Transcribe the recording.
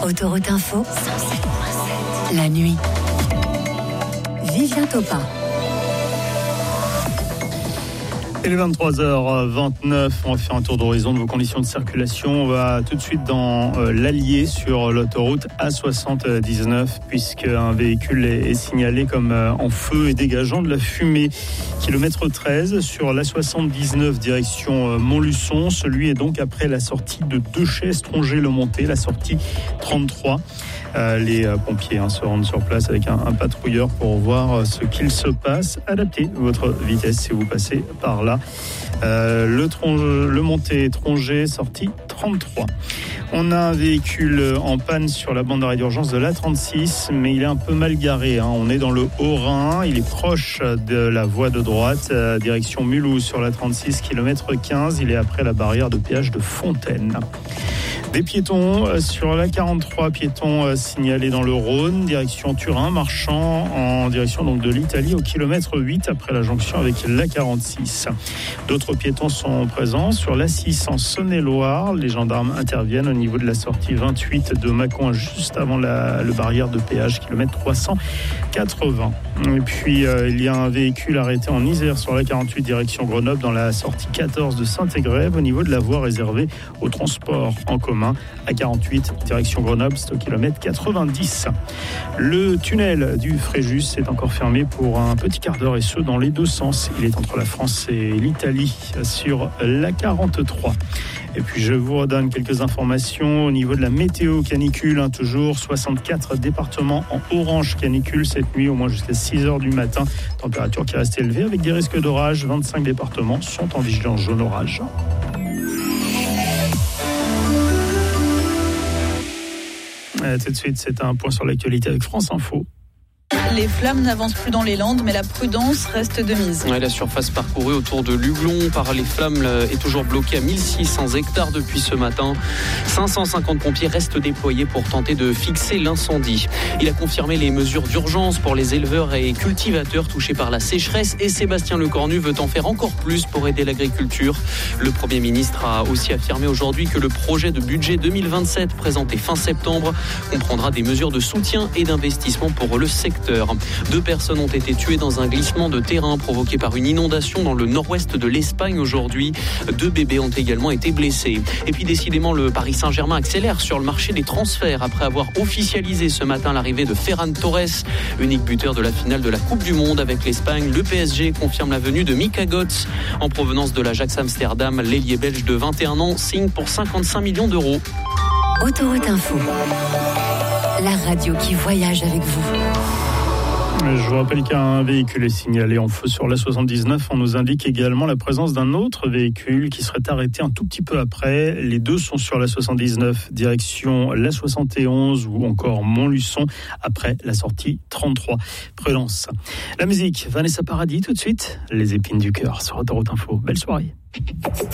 Autoroute Info, la nuit. Vivien Topin. Il est 23h29, on va faire un tour d'horizon de vos conditions de circulation. On va tout de suite dans l'Allier sur l'autoroute A79 puisqu'un véhicule est signalé comme en feu et dégageant de la fumée. Kilomètre 13 sur l'A79 direction Montluçon. Celui est donc après la sortie de Deux-Chaises-Tronget-le-Monté, la sortie 33. Les pompiers se rendent sur place avec un patrouilleur pour voir ce qu'il se passe. Adaptez votre vitesse si vous passez par là. Le Monté Tronget, sortie 33. On a un véhicule en panne sur la bande d'arrêt d'urgence de l'A36, mais il est un peu mal garé. On est dans le Haut-Rhin, il est proche de la voie de droite, direction Mulhouse sur l'A36, kilomètre 15. Il est après la barrière de péage de Fontaine. Des piétons sur la 43, piétons signalés dans le Rhône, direction Turin, marchant en direction donc de l'Italie au kilomètre 8 après la jonction avec la 46. D'autres piétons sont présents sur l'A6 en Saône-et-Loire. Les gendarmes interviennent au niveau de la sortie 28 de Mâcon, juste avant le barrière de péage, kilomètre 380. Et puis il y a un véhicule arrêté en Isère sur la 48 direction Grenoble dans la sortie 14 de Saint-Égrève au niveau de la voie réservée au transport en commun. À 48 direction Grenoble, c'est au kilomètre 90. Le tunnel du Fréjus est encore fermé pour un petit quart d'heure et ce dans les deux sens. Il est entre la France et l'Italie sur la 43. Et puis je vous redonne quelques informations au niveau de la météo canicule, toujours 64 départements en orange canicule cette nuit, au moins jusqu'à 6h du matin. Température qui reste élevée avec des risques d'orage. 25 départements sont en vigilance jaune orage. Tout de suite, c'est un point sur l'actualité avec France Info. Les flammes n'avancent plus dans les Landes, mais la prudence reste de mise. La surface parcourue autour de Luglon par les flammes est toujours bloquée à 1600 hectares depuis ce matin. 550 pompiers restent déployés pour tenter de fixer l'incendie. Il a confirmé les mesures d'urgence pour les éleveurs et cultivateurs touchés par la sécheresse et Sébastien Lecornu veut en faire encore plus pour aider l'agriculture. Le Premier ministre a aussi affirmé aujourd'hui que le projet de budget 2027 présenté fin septembre comprendra des mesures de soutien et d'investissement pour le secteur. 2 personnes ont été tuées dans un glissement de terrain provoqué par une inondation dans le nord-ouest de l'Espagne aujourd'hui. 2 bébés ont également été blessés. Et puis décidément, le Paris Saint-Germain accélère sur le marché des transferts après avoir officialisé ce matin l'arrivée de Ferran Torres, unique buteur de la finale de la Coupe du Monde avec l'Espagne. Le PSG confirme la venue de Mika Götze en provenance de l'Ajax Amsterdam. L'ailier belge de 21 ans signe pour 55 millions d'euros. Autoroute Info, la radio qui voyage avec vous. Je vous rappelle qu'un véhicule est signalé en feu sur l'A79. On nous indique également la présence d'un autre véhicule qui serait arrêté un tout petit peu après. Les deux sont sur l'A79, direction l'A71 ou encore Montluçon, après la sortie 33. Prudence. La musique, Vanessa Paradis tout de suite. Les épines du cœur sur Autoroute Info. Belle soirée.